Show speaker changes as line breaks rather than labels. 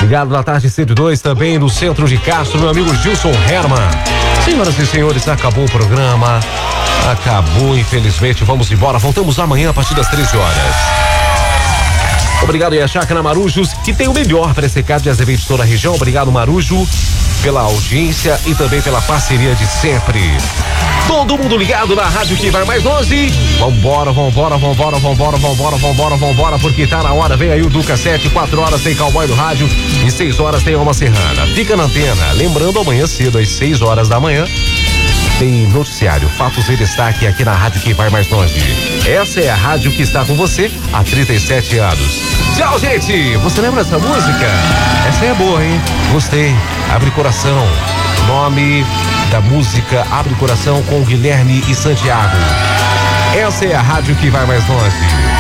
Ligado na tarde 102, também no centro de Castro, meu amigo Gilson Herman. Senhoras e senhores, acabou o programa. Acabou, infelizmente. Vamos embora. Voltamos amanhã a partir das 13 horas. Obrigado, e a Chácara Marujos, que tem o melhor para secar de azeite de toda a região. Obrigado, Marujo, pela audiência e também pela parceria de sempre. Todo mundo ligado na rádio que vai mais longe. Vambora, porque tá na hora. Vem aí o Duca 7, 4 horas tem Cowboy do Rádio e 6 horas tem Alma Serrana. Fica na antena. Lembrando, amanhã cedo, às 6 horas da manhã, tem noticiário, fatos em destaque aqui na rádio que vai mais longe. Essa é a rádio que está com você há 37 anos. Tchau, gente! Você lembra dessa música? Essa é boa, hein? Gostei. Abre Coração. Nome da música Abre Coração com Guilherme e Santiago. Essa é a rádio que vai mais longe.